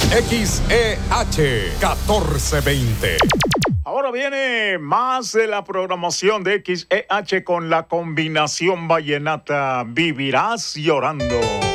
XEH 1420. Ahora viene más de la programación de XEH con la combinación vallenata Vivirás Llorando.